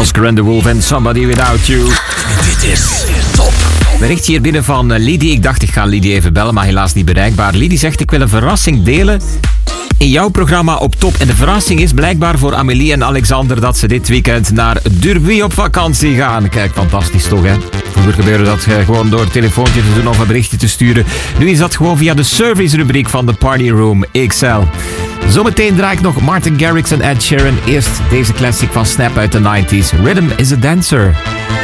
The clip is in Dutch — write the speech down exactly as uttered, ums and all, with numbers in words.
Oscar and the Wolf en Somebody Without You. Dit is Top. Bericht hier binnen van Lidie. Ik dacht, ik ga Lidie even bellen, maar helaas niet bereikbaar. Lidie zegt, ik wil een verrassing delen in jouw programma op Top. En de verrassing is blijkbaar voor Amélie en Alexander dat ze dit weekend naar Derby op vakantie gaan. Kijk, fantastisch toch, hè? Vroeger gebeurde dat gewoon door een telefoontje te doen of een berichtje te sturen. Nu is dat gewoon via de service-rubriek van de Party Room X L. Zometeen draai ik nog Martin Garrix en Ed Sheeran. Eerst deze classic van Snap uit de nineties. Rhythm is a Dancer.